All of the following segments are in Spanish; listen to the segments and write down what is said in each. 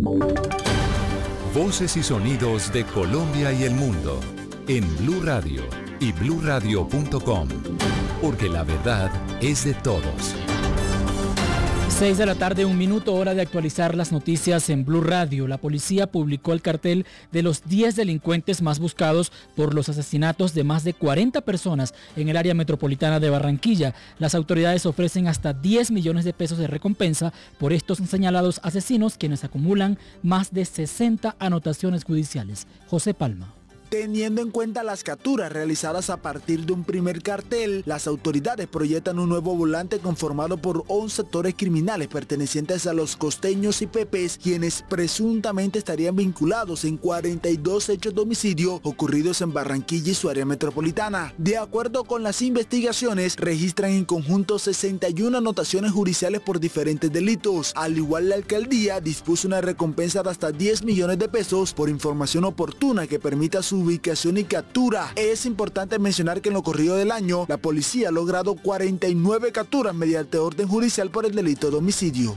Voces y sonidos de Colombia y el mundo en Blue Radio y bluradio.com, porque la verdad es de todos. 6 de la tarde, 1 minuto, hora de actualizar las noticias en Blue Radio. La policía publicó el cartel de los 10 delincuentes más buscados por los asesinatos de más de 40 personas en el área metropolitana de Barranquilla. Las autoridades ofrecen hasta 10 millones de pesos de recompensa por estos señalados asesinos, quienes acumulan más de 60 anotaciones judiciales. José Palma. Teniendo en cuenta las capturas realizadas a partir de un primer cartel, las autoridades proyectan un nuevo volante conformado por 11 sectores criminales pertenecientes a los costeños y pepes, quienes presuntamente estarían vinculados en 42 hechos de homicidio ocurridos en Barranquilla y su área metropolitana. De acuerdo con las investigaciones, registran en conjunto 61 anotaciones judiciales por diferentes delitos. Al igual, la alcaldía dispuso una recompensa de hasta 10 millones de pesos por información oportuna que permita su ubicación y captura. Es importante mencionar que en lo corrido del año, la policía ha logrado 49 capturas mediante orden judicial por el delito de homicidio.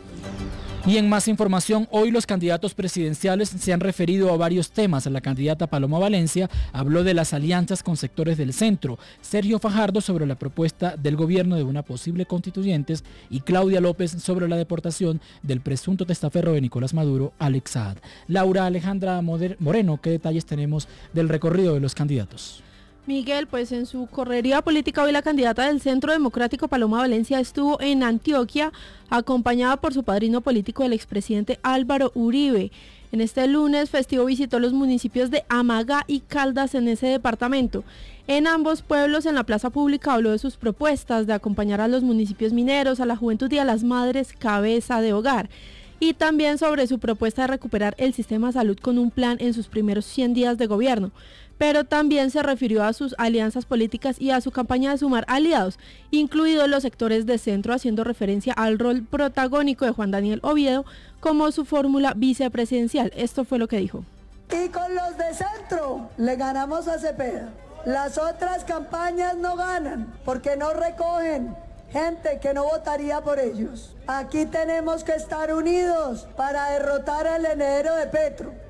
Y en más información, hoy los candidatos presidenciales se han referido a varios temas. La candidata Paloma Valencia habló de las alianzas con sectores del centro, Sergio Fajardo sobre la propuesta del gobierno de una posible constituyentes y Claudia López sobre la deportación del presunto testaferro de Nicolás Maduro, Alex Saad. Laura Alejandra Moreno, ¿qué detalles tenemos del recorrido de los candidatos? Miguel, pues en su correría política hoy la candidata del Centro Democrático Paloma Valencia estuvo en Antioquia acompañada por su padrino político, el expresidente Álvaro Uribe. En este lunes festivo visitó los municipios de Amagá y Caldas en ese departamento. En ambos pueblos, en la plaza pública, habló de sus propuestas de acompañar a los municipios mineros, a la juventud y a las madres cabeza de hogar. Y también sobre su propuesta de recuperar el sistema de salud con un plan en sus primeros 100 días de gobierno. Pero también se refirió a sus alianzas políticas y a su campaña de sumar aliados, incluidos los sectores de centro, haciendo referencia al rol protagónico de Juan Daniel Oviedo como su fórmula vicepresidencial. Esto fue lo que dijo. Y con los de centro le ganamos a Cepeda. Las otras campañas no ganan porque no recogen gente que no votaría por ellos. Aquí tenemos que estar unidos para derrotar al heredero de Petro.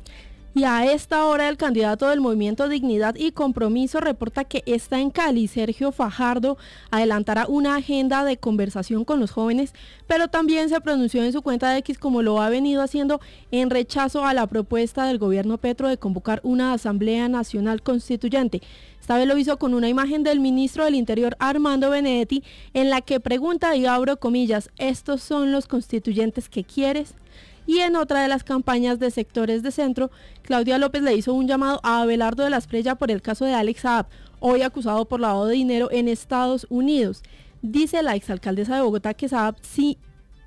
Y a esta hora el candidato del Movimiento Dignidad y Compromiso reporta que está en Cali. Sergio Fajardo adelantará una agenda de conversación con los jóvenes, pero también se pronunció en su cuenta de X, como lo ha venido haciendo, en rechazo a la propuesta del gobierno Petro de convocar una Asamblea Nacional Constituyente. Esta vez lo hizo con una imagen del ministro del Interior, Armando Benedetti, en la que pregunta, y abro comillas, ¿estos son los constituyentes que quieres? Y en otra de las campañas de sectores de centro, Claudia López le hizo un llamado a Abelardo de la Espriella por el caso de Alex Saab, hoy acusado por lavado de dinero en Estados Unidos. Dice la exalcaldesa de Bogotá que Saab sí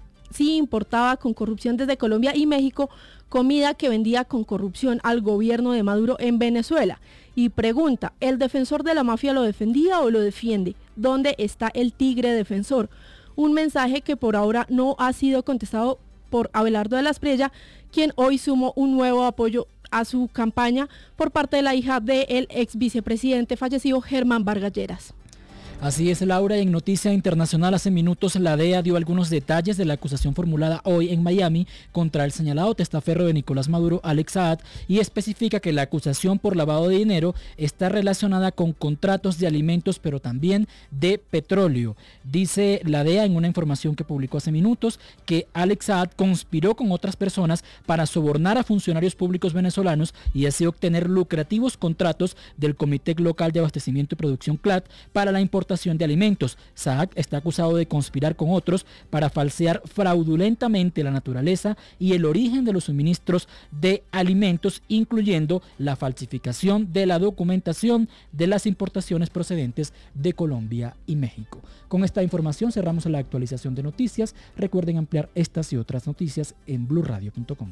importaba con corrupción desde Colombia y México comida que vendía con corrupción al gobierno de Maduro en Venezuela. Y pregunta, ¿el defensor de la mafia lo defendía o lo defiende? ¿Dónde está el tigre defensor? Un mensaje que por ahora no ha sido contestado por Abelardo de la Espriella, quien hoy sumó un nuevo apoyo a su campaña por parte de la hija del ex vicepresidente fallecido Germán Vargas Lleras. Así es, Laura, y en noticia internacional hace minutos la DEA dio algunos detalles de la acusación formulada hoy en Miami contra el señalado testaferro de Nicolás Maduro, Alex Saad, y especifica que la acusación por lavado de dinero está relacionada con contratos de alimentos, pero también de petróleo. Dice la DEA en una información que publicó hace minutos que Alex Saad conspiró con otras personas para sobornar a funcionarios públicos venezolanos y así obtener lucrativos contratos del Comité Local de Abastecimiento y Producción CLAT para la importación de alimentos. Saad está acusado de conspirar con otros para falsear fraudulentamente la naturaleza y el origen de los suministros de alimentos, incluyendo la falsificación de la documentación de las importaciones procedentes de Colombia y México. Con esta información cerramos la actualización de noticias. Recuerden ampliar estas y otras noticias en bluradio.com.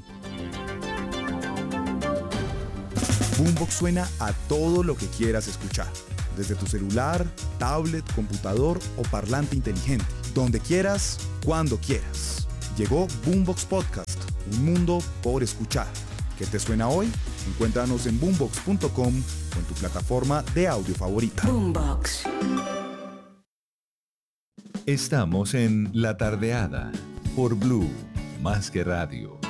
Boombox suena a todo lo que quieras escuchar. Desde tu celular, tablet, computador o parlante inteligente. Donde quieras, cuando quieras. Llegó Boombox Podcast, un mundo por escuchar. ¿Qué te suena hoy? Encuéntranos en boombox.com o en tu plataforma de audio favorita. Boombox. Estamos en La Tardeada por Blue, más que radio.